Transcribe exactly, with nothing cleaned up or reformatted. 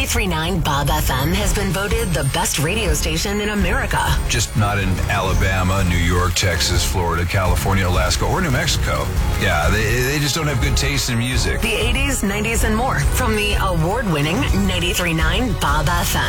ninety-three point nine Bob F M has been voted the best radio station in America. Just not in Alabama, New York, Texas, Florida, California, Alaska, or New Mexico. Yeah, they, they just don't have good taste in music. The eighties, nineties, and more from the award-winning ninety-three point nine Bob F M.